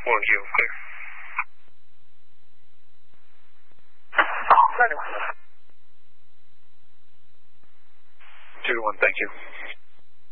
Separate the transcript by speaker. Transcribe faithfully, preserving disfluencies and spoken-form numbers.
Speaker 1: one Kilo, clear. Two to one, thank you.